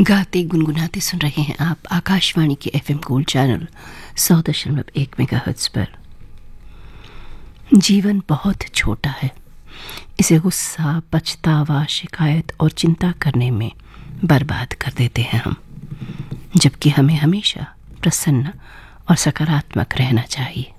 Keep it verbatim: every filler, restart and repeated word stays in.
गाते गुनगुनाते सुन रहे हैं आप आकाशवाणी के एफएम गोल्ड चैनल सौ दशमलव एक मेगाहर्ट्ज पर। जीवन बहुत छोटा है, इसे गुस्सा, पछतावा, शिकायत और चिंता करने में बर्बाद कर देते हैं हम, जबकि हमें हमेशा प्रसन्न और सकारात्मक रहना चाहिए।